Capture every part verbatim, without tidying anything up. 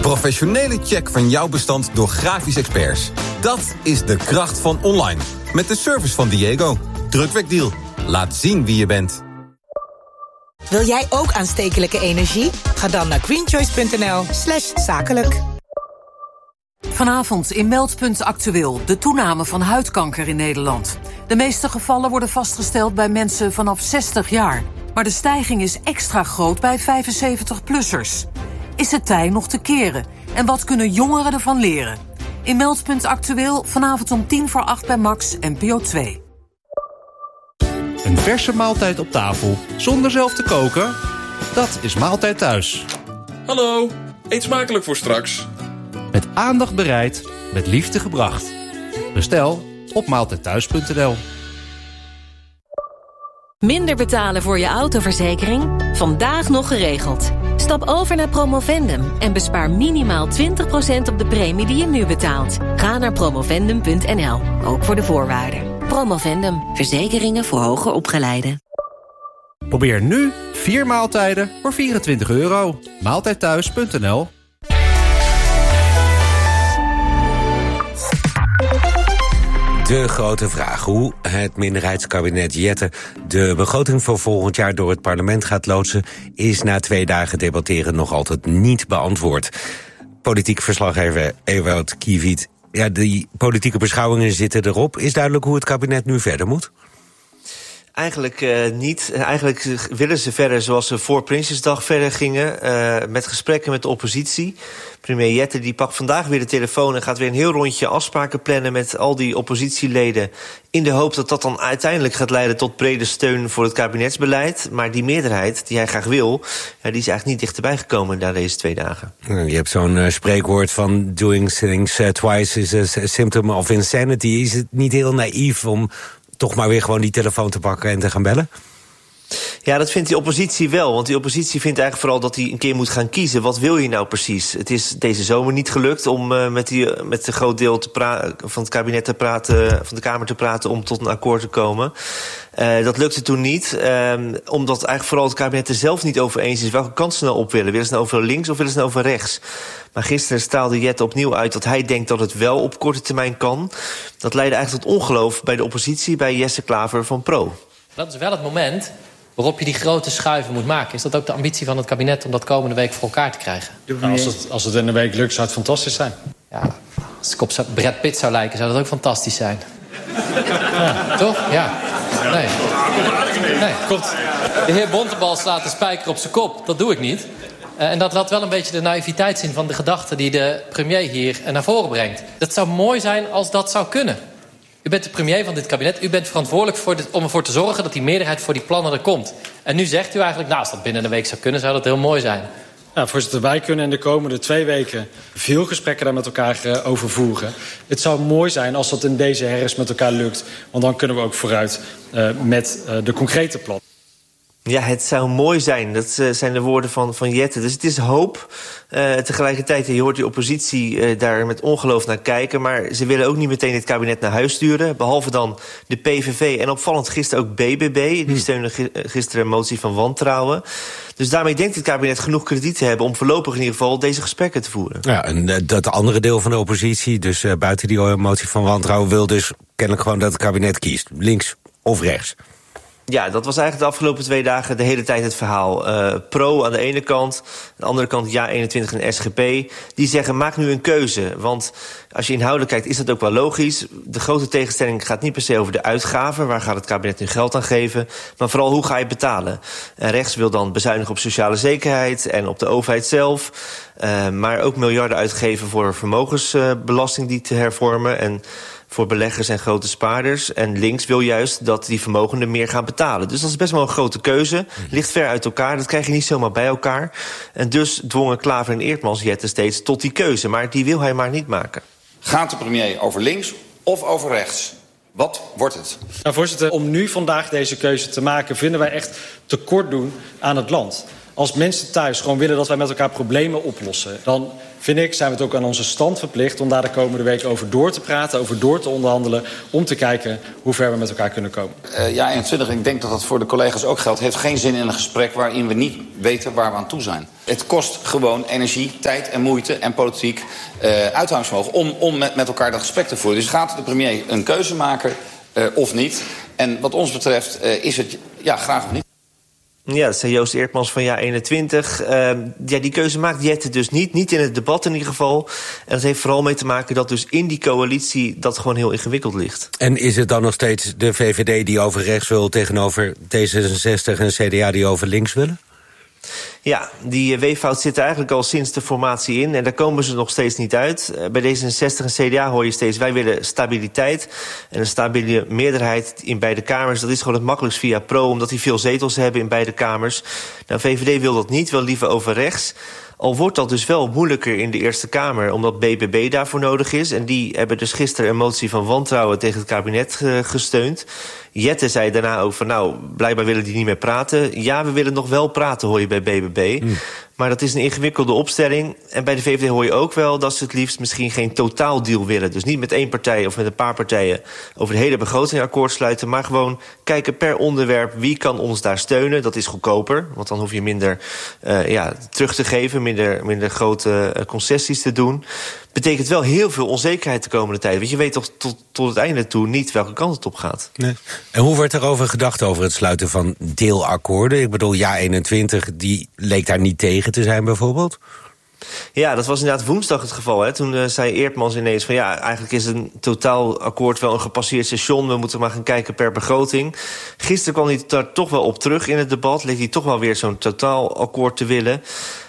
professionele check van jouw bestand door grafisch experts. Dat is de kracht van online. Met de service van Diego. Drukwerkdeal. Laat zien wie je bent. Wil jij ook aanstekelijke energie? Ga dan naar greenchoice.nl slash zakelijk. Vanavond in Meldpunt Actueel de toename van huidkanker in Nederland. De meeste gevallen worden vastgesteld bij mensen vanaf zestig jaar. Maar de stijging is extra groot bij vijfenzeventig-plussers. Is het tij nog te keren? En wat kunnen jongeren ervan leren? In Meldpunt Actueel vanavond om tien voor acht bij Max N P O twee. Een verse maaltijd op tafel, zonder zelf te koken? Dat is Maaltijd Thuis. Hallo, eet smakelijk voor straks. Met aandacht bereid, met liefde gebracht. Bestel op maaltijdthuis punt n l. Minder betalen voor je autoverzekering? Vandaag nog geregeld. Stap over naar Promovendum en bespaar minimaal twintig procent op de premie die je nu betaalt. Ga naar promovendum punt n l, ook voor de voorwaarden. Promovendum, verzekeringen voor hoger opgeleiden. Probeer nu vier maaltijden voor vierentwintig euro. maaltijdthuis punt n l. De grote vraag hoe het minderheidskabinet Jette de begroting voor volgend jaar door het parlement gaat loodsen, is na twee dagen debatteren nog altijd niet beantwoord. Politiek verslaggever Ewout Kiviet. Ja, die politieke beschouwingen zitten erop. Is duidelijk hoe het kabinet nu verder moet? Eigenlijk uh, niet. Eigenlijk willen ze verder zoals ze voor Prinsjesdag verder gingen. Uh, met gesprekken met de oppositie. Premier Jette die pakt vandaag weer de telefoon en gaat weer een heel rondje afspraken plannen met al die oppositieleden. In de hoop dat dat dan uiteindelijk gaat leiden tot brede steun voor het kabinetsbeleid. Maar die meerderheid die hij graag wil, ja, die is eigenlijk niet dichterbij gekomen na deze twee dagen. Je hebt zo'n uh, spreekwoord van doing things uh, twice is a symptom of insanity. Is het niet heel naïef om toch maar weer gewoon die telefoon te pakken en te gaan bellen? Ja, dat vindt die oppositie wel. Want die oppositie vindt eigenlijk vooral dat hij een keer moet gaan kiezen. Wat wil je nou precies? Het is deze zomer niet gelukt om uh, met, die, met een groot deel te pra- van het kabinet te praten, van de Kamer te praten om tot een akkoord te komen. Uh, dat lukte toen niet, uh, omdat eigenlijk vooral het kabinet er zelf niet over eens is welke kant ze nou op willen. Willen ze nou over links of willen ze nou over rechts? Maar gisteren staalde Jette opnieuw uit dat hij denkt dat het wel op korte termijn kan. Dat leidde eigenlijk tot ongeloof bij de oppositie, bij Jesse Klaver van Pro. Dat is wel het moment waarop je die grote schuiven moet maken. Is dat ook de ambitie van het kabinet om dat komende week voor elkaar te krijgen? Nou, als, het, als het in een week lukt, zou het fantastisch zijn. Ja, als ik op Brad Pitt zou lijken, zou dat ook fantastisch zijn. Ja, toch? Ja. Nee. Nee. Komt. De heer Bontebal slaat de spijker op zijn kop. Dat doe ik niet. Uh, en dat laat wel een beetje de naïviteit zien van de gedachten die de premier hier naar voren brengt. Dat zou mooi zijn als dat zou kunnen. U bent de premier van dit kabinet. U bent verantwoordelijk voor dit, om ervoor te zorgen dat die meerderheid voor die plannen er komt. En nu zegt u eigenlijk, nou, als dat binnen een week zou kunnen, zou dat heel mooi zijn. Ja, voorzitter, wij kunnen in de komende twee weken veel gesprekken daar met elkaar uh, over voeren. Het zou mooi zijn als dat in deze herfst met elkaar lukt. Want dan kunnen we ook vooruit uh, met uh, de concrete plannen. Ja, het zou mooi zijn. Dat uh, zijn de woorden van, van Jette. Dus het is hoop. Uh, tegelijkertijd, je hoort die oppositie uh, daar met ongeloof naar kijken. Maar ze willen ook niet meteen het kabinet naar huis sturen. Behalve dan de P V V en opvallend gisteren ook B B B. Die steunde gisteren een motie van wantrouwen. Dus daarmee denkt het kabinet genoeg krediet te hebben om voorlopig in ieder geval deze gesprekken te voeren. Ja, en uh, dat andere deel van de oppositie, dus uh, buiten die motie van wantrouwen, wil dus kennelijk gewoon dat het kabinet kiest. Links of rechts. Ja, dat was eigenlijk de afgelopen twee dagen de hele tijd het verhaal. Uh, Pro aan de ene kant, aan de andere kant Ja eenentwintig en S G P. Die zeggen, maak nu een keuze. Want als je inhoudelijk kijkt, is dat ook wel logisch. De grote tegenstelling gaat niet per se over de uitgaven. Waar gaat het kabinet nu geld aan geven? Maar vooral, hoe ga je betalen? En rechts wil dan bezuinigen op sociale zekerheid en op de overheid zelf. Uh, maar ook miljarden uitgeven voor vermogensbelasting die te hervormen. En voor beleggers en grote spaarders. En links wil juist dat die vermogenden meer gaan betalen. Dus dat is best wel een grote keuze. Ligt ver uit elkaar, dat krijg je niet zomaar bij elkaar. En dus dwongen Klaver en Eertmans Jette steeds tot die keuze. Maar die wil hij maar niet maken. Gaat de premier over links of over rechts? Wat wordt het? Nou, voorzitter, om nu vandaag deze keuze te maken vinden wij echt tekort doen aan het land. Als mensen thuis gewoon willen dat wij met elkaar problemen oplossen, dan vind ik, zijn we het ook aan onze stand verplicht om daar de komende week over door te praten, over door te onderhandelen, om te kijken hoe ver we met elkaar kunnen komen. Uh, ja, eenentwintig, ik denk dat dat voor de collega's ook geldt. Het heeft geen zin in een gesprek waarin we niet weten waar we aan toe zijn. Het kost gewoon energie, tijd en moeite en politiek uh, uithoudingsvermogen om, om met, met elkaar dat gesprek te voeren. Dus gaat de premier een keuze maken uh, of niet? En wat ons betreft uh, is het ja, graag of niet. Ja, dat zei Joost Eertmans van Ja eenentwintig. Uh, ja, die keuze maakt Jette dus niet. Niet in het debat in ieder geval. En dat heeft vooral mee te maken dat dus in die coalitie dat gewoon heel ingewikkeld ligt. En is het dan nog steeds de V V D die over rechts wil tegenover D zesenzestig en C D A die over links willen? Ja, die weeffout zit er eigenlijk al sinds de formatie in. En daar komen ze nog steeds niet uit. Bij D zesenzestig en C D A hoor je steeds, wij willen stabiliteit. En een stabiele meerderheid in beide kamers. Dat is gewoon het makkelijkst via Pro, omdat die veel zetels hebben in beide kamers. Nou, V V D wil dat niet, wil liever over rechts. Al wordt dat dus wel moeilijker in de Eerste Kamer, omdat B B B daarvoor nodig is. En die hebben dus gisteren een motie van wantrouwen tegen het kabinet uh, gesteund. Jette zei daarna ook van, nou, blijkbaar willen die niet meer praten. Ja, we willen nog wel praten, hoor je bij B B B. Mm. Maar dat is een ingewikkelde opstelling. En bij de V V D hoor je ook wel dat ze het liefst misschien geen totaaldeal willen. Dus niet met één partij of met een paar partijen over de hele begroting akkoord sluiten, maar gewoon kijken per onderwerp wie kan ons daar steunen. Dat is goedkoper, want dan hoef je minder uh, ja, terug te geven, minder, minder grote uh, concessies te doen. Betekent wel heel veel onzekerheid de komende tijd. Want je weet toch tot, tot het einde toe niet welke kant het op gaat. Nee. En hoe wordt er over gedacht over het sluiten van deelakkoorden? Ik bedoel, Ja eenentwintig, die leek daar niet tegen te zijn bijvoorbeeld? Ja, dat was inderdaad woensdag het geval. Hè. Toen uh, zei Eertmans ineens van ja, eigenlijk is een totaalakkoord wel een gepasseerd station. We moeten maar gaan kijken per begroting. Gisteren kwam hij daar toch wel op terug in het debat. Leek hij toch wel weer zo'n totaalakkoord te willen.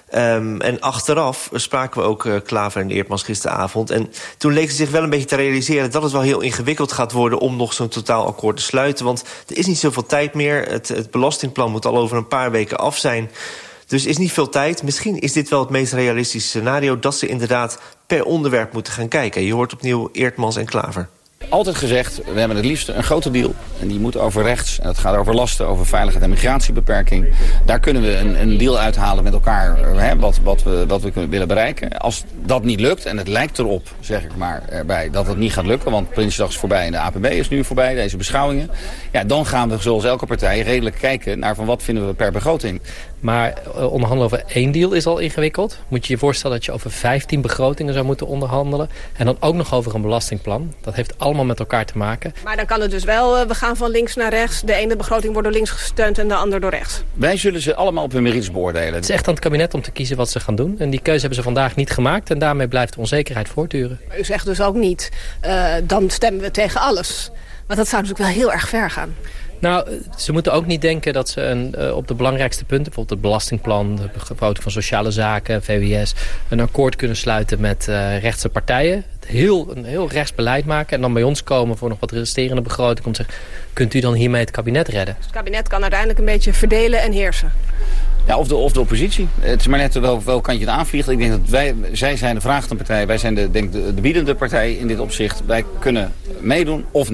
Um, en achteraf spraken we ook uh, Klaver en Eertmans gisteravond. En toen leek ze zich wel een beetje te realiseren dat het wel heel ingewikkeld gaat worden om nog zo'n totaalakkoord te sluiten. Want er is niet zoveel tijd meer. Het, het belastingplan moet al over een paar weken af zijn. Dus is niet veel tijd. Misschien is dit wel het meest realistische scenario, dat ze inderdaad per onderwerp moeten gaan kijken. Je hoort opnieuw Eertmans en Klaver. Altijd gezegd, we hebben het liefst een grote deal. En die moet over rechts. En dat gaat over lasten, over veiligheid en migratiebeperking. Daar kunnen we een, een deal uithalen met elkaar, hè, wat, wat we, wat we kunnen, willen bereiken. Als dat niet lukt, en het lijkt erop, zeg ik maar, erbij, dat het niet gaat lukken. Want Prinsjesdag is voorbij en de A P B is nu voorbij, deze beschouwingen. Ja, dan gaan we zoals elke partij redelijk kijken naar van wat vinden we per begroting. Maar onderhandelen over één deal is al ingewikkeld. Moet je je voorstellen dat je over vijftien begrotingen zou moeten onderhandelen. En dan ook nog over een belastingplan. Dat heeft allemaal met elkaar te maken. Maar dan kan het dus wel, we gaan van links naar rechts. De ene begroting wordt door links gesteund en de andere door rechts. Wij zullen ze allemaal op hun merites beoordelen. Het is echt aan het kabinet om te kiezen wat ze gaan doen. En die keuze hebben ze vandaag niet gemaakt. En daarmee blijft de onzekerheid voortduren. U zegt dus ook niet, uh, dan stemmen we tegen alles. Want dat zou natuurlijk wel heel erg ver gaan. Nou, ze moeten ook niet denken dat ze een, uh, op de belangrijkste punten, bijvoorbeeld het belastingplan, de begroting van sociale zaken, V W S, een akkoord kunnen sluiten met uh, rechtse partijen. Heel, een heel rechts beleid maken en dan bij ons komen voor nog wat resterende begroting om te zeggen, kunt u dan hiermee het kabinet redden? Dus het kabinet kan uiteindelijk een beetje verdelen en heersen. Ja, of de, of de oppositie. Het is maar net wel, wel kant je het aanvliegt. Ik denk dat wij, zij zijn de vragende partij, wij zijn de, denk de, de biedende partij in dit opzicht. Wij kunnen meedoen of niet.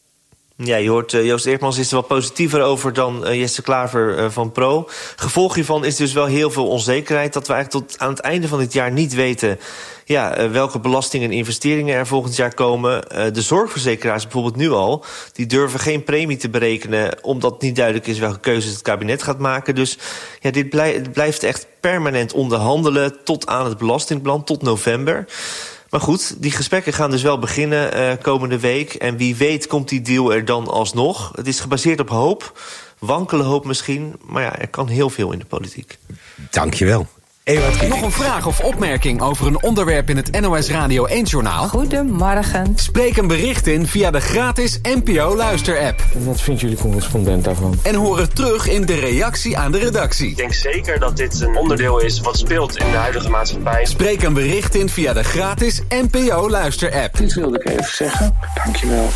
Ja, je hoort uh, Joost Eertmans is er wel positiever over dan uh, Jesse Klaver uh, van Pro. Gevolg hiervan is dus wel heel veel onzekerheid, dat we eigenlijk tot aan het einde van dit jaar niet weten ja, uh, welke belastingen en investeringen er volgend jaar komen. Uh, de zorgverzekeraars bijvoorbeeld nu al, die durven geen premie te berekenen, omdat niet duidelijk is welke keuzes het kabinet gaat maken. Dus ja, dit blij, blijft echt permanent onderhandelen tot aan het belastingplan, tot november. Maar goed, die gesprekken gaan dus wel beginnen uh, komende week. En wie weet komt die deal er dan alsnog. Het is gebaseerd op hoop, wankele hoop misschien. Maar ja, er kan heel veel in de politiek. Dankjewel. Nog een vraag of opmerking over een onderwerp in het N O S Radio één-journaal? Goedemorgen. Spreek een bericht in via de gratis N P O Luister-app. Wat vindt jullie correspondent daarvan? En hoor het terug in de reactie aan de redactie. Ik denk zeker dat dit een onderdeel is wat speelt in de huidige maatschappij. Spreek een bericht in via de gratis N P O Luister-app. Dit wilde ik even zeggen. Dankjewel.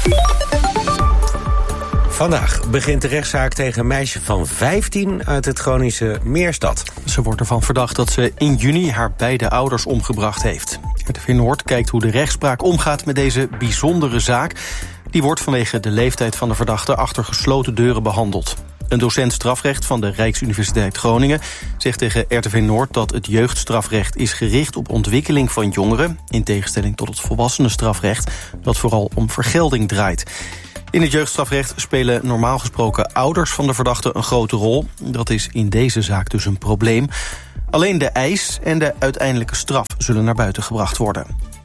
Vandaag begint de rechtszaak tegen een meisje van vijftien uit het Groningse Meerstad. Ze wordt ervan verdacht dat ze in juni haar beide ouders omgebracht heeft. R T V Noord kijkt hoe de rechtspraak omgaat met deze bijzondere zaak. Die wordt vanwege de leeftijd van de verdachte achter gesloten deuren behandeld. Een docent strafrecht van de Rijksuniversiteit Groningen zegt tegen R T V Noord dat het jeugdstrafrecht is gericht op ontwikkeling van jongeren, in tegenstelling tot het volwassenenstrafrecht dat vooral om vergelding draait. In het jeugdstrafrecht spelen normaal gesproken ouders van de verdachte een grote rol. Dat is in deze zaak dus een probleem. Alleen de eis en de uiteindelijke straf zullen naar buiten gebracht worden.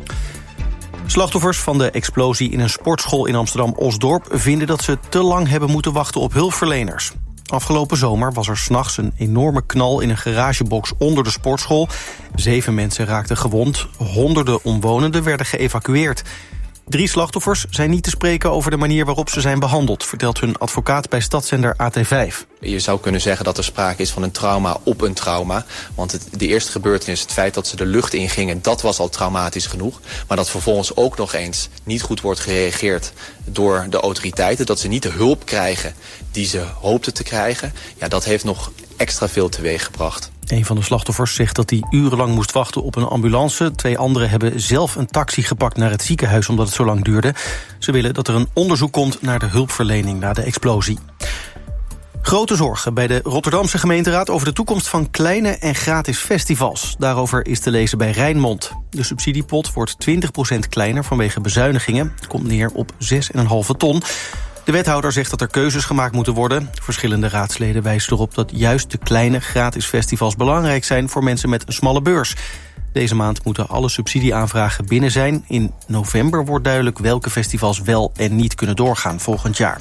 Slachtoffers van de explosie in een sportschool in Amsterdam-Osdorp vinden dat ze te lang hebben moeten wachten op hulpverleners. Afgelopen zomer was er 's nachts een enorme knal in een garagebox onder de sportschool. Zeven mensen raakten gewond, honderden omwonenden werden geëvacueerd. Drie slachtoffers zijn niet te spreken over de manier waarop ze zijn behandeld, vertelt hun advocaat bij stadszender A T vijf. Je zou kunnen zeggen dat er sprake is van een trauma op een trauma. Want het, de eerste gebeurtenis, het feit dat ze de lucht ingingen, dat was al traumatisch genoeg. Maar dat vervolgens ook nog eens niet goed wordt gereageerd door de autoriteiten. Dat ze niet de hulp krijgen die ze hoopten te krijgen. Ja, dat heeft nog extra veel teweeggebracht. Een van de slachtoffers zegt dat hij urenlang moest wachten op een ambulance. Twee anderen hebben zelf een taxi gepakt naar het ziekenhuis omdat het zo lang duurde. Ze willen dat er een onderzoek komt naar de hulpverlening na de explosie. Grote zorgen bij de Rotterdamse gemeenteraad over de toekomst van kleine en gratis festivals. Daarover is te lezen bij Rijnmond. De subsidiepot wordt twintig procent kleiner vanwege bezuinigingen. Het komt neer op zes komma vijf ton. De wethouder zegt dat er keuzes gemaakt moeten worden. Verschillende raadsleden wijzen erop dat juist de kleine gratis festivals belangrijk zijn voor mensen met een smalle beurs. Deze maand moeten alle subsidieaanvragen binnen zijn. In november wordt duidelijk welke festivals wel en niet kunnen doorgaan volgend jaar.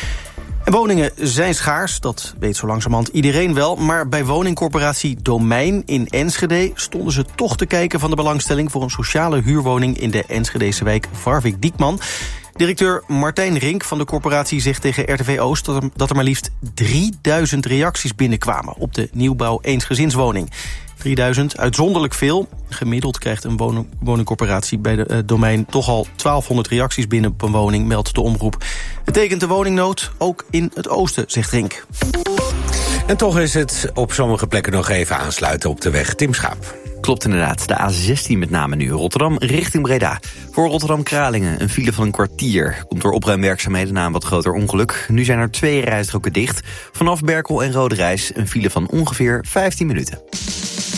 En woningen zijn schaars, dat weet zo langzamerhand iedereen wel. Maar bij woningcorporatie Domein in Enschede stonden ze toch te kijken van de belangstelling voor een sociale huurwoning in de Enschedese wijk Warwick-Diekman. Directeur Martijn Rink van de corporatie zegt tegen R T V Oost dat er, dat er maar liefst drieduizend reacties binnenkwamen op de nieuwbouw eensgezinswoning. drieduizend, uitzonderlijk veel. Gemiddeld krijgt een woning, woningcorporatie bij de uh, Domein toch al twaalfhonderd reacties binnen op een woning, meldt de omroep. Het tekent de woningnood, ook in het oosten, zegt Rink. En toch is het op sommige plekken nog even aansluiten op de weg. Tim Schaap. Klopt inderdaad, de A zestien met name nu. Rotterdam richting Breda. Voor Rotterdam-Kralingen een file van een kwartier. Komt door opruimwerkzaamheden na een wat groter ongeluk. Nu zijn er twee rijstroken dicht. Vanaf Berkel en Rode Reis een file van ongeveer vijftien minuten.